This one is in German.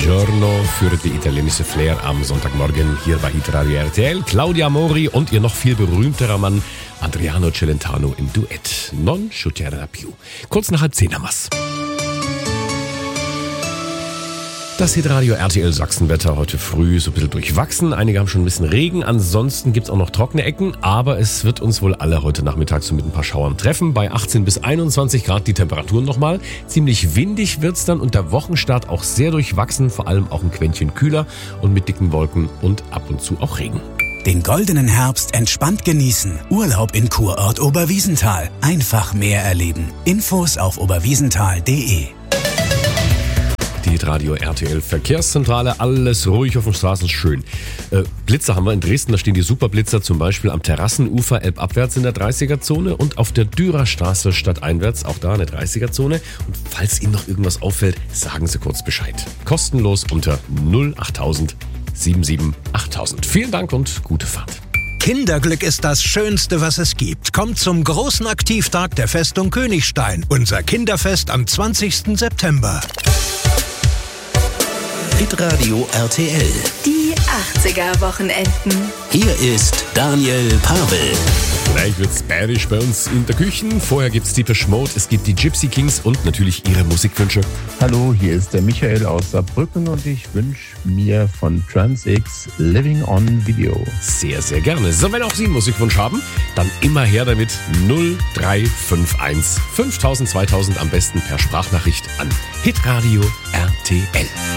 Buongiorno für die italienische Flair am Sonntagmorgen hier bei Hitradio RTL. Claudia Mori und ihr noch viel berühmterer Mann Adriano Celentano im Duett. Non succederà più. Kurz nach 9:30 haben's. Das Hitradio RTL Sachsenwetter heute früh so ein bisschen durchwachsen. Einige haben schon ein bisschen Regen, ansonsten gibt's auch noch trockene Ecken. Aber es wird uns wohl alle heute Nachmittag so mit ein paar Schauern treffen. Bei 18 bis 21 Grad die Temperaturen nochmal. Ziemlich windig wird's dann und der Wochenstart auch sehr durchwachsen. Vor allem auch ein Quäntchen kühler und mit dicken Wolken und ab und zu auch Regen. Den goldenen Herbst entspannt genießen. Urlaub in Kurort Oberwiesenthal. Einfach mehr erleben. Infos auf oberwiesenthal.de. Die Radio RTL Verkehrszentrale, alles ruhig auf den Straßen, schön. Blitzer haben wir in Dresden, da stehen die Superblitzer zum Beispiel am Terrassenufer elbabwärts in der 30er-Zone und auf der Dürerstraße stadteinwärts, auch da eine 30er-Zone. Und falls Ihnen noch irgendwas auffällt, sagen Sie kurz Bescheid. Kostenlos unter 08000 77 8000. Vielen Dank und gute Fahrt. Kinderglück ist das Schönste, was es gibt. Kommt zum großen Aktivtag der Festung Königstein. Unser Kinderfest am 20. September. Hitradio RTL. Die 80er-Wochenenden. Hier ist Daniel Pavel. Gleich wird's bayerisch bei uns in der Küche. Vorher gibt's Depeche Mode, es gibt die Gypsy Kings und natürlich ihre Musikwünsche. Hallo, hier ist der Michael aus Saarbrücken und ich wünsche mir von TransX Living on Video. Sehr, sehr gerne. So, wenn auch Sie einen Musikwunsch haben, dann immer her damit 0351 5000 2000 am besten per Sprachnachricht an Hitradio RTL.